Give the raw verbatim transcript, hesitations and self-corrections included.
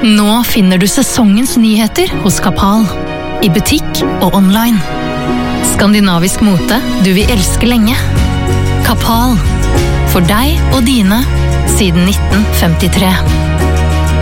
Nå finner du sesongens nyheter hos Kapal. I butikk og online. Skandinavisk mote du vil elske lenge. Kapal. For deg og dine siden nitten femtitre.